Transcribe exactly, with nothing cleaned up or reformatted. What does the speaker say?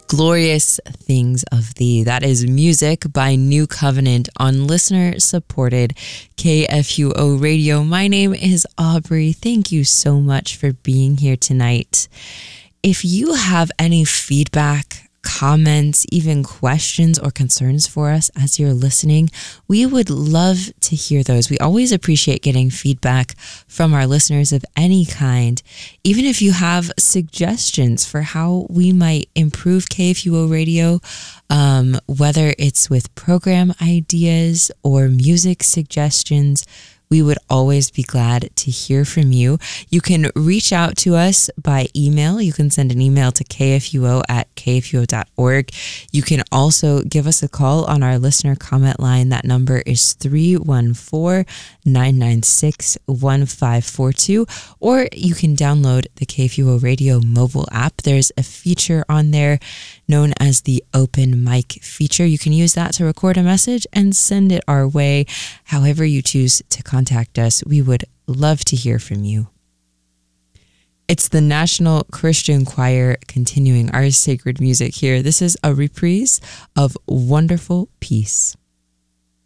Glorious Things of Thee. That is music by New Covenant on listener-supported K F U O Radio. My name is Aubrey. Thank you so much for being here tonight. If you have any feedback, comments, even questions or concerns for us as you're listening, we would love to hear those. We always appreciate getting feedback from our listeners of any kind. Even if you have suggestions for how we might improve K F U O Radio, um, whether it's with program ideas or music suggestions, we would always be glad to hear from you. You can reach out to us by email. You can send an email to k f u o at k f u o dot org. You can also give us a call on our listener comment line. That number is three one four, nine nine six, one five four two. Or you can download the K F U O Radio mobile app. There's a feature on there known as the open mic feature. You can use that to record a message and send it our way. However you choose to contact us, we would love to hear from you. It's the National Christian Choir continuing our sacred music here. This is a reprise of Wonderful Peace.